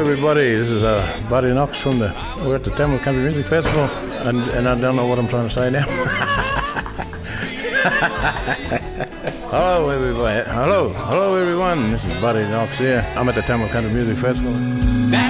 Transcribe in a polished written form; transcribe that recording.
everybody. This is Barry Knox we're at the Tamworth Country Music Festival, and I don't know what I'm trying to say now. Hello everybody. Hello everyone. This is Barry Knox here. I'm at the Tamworth Country Music Festival.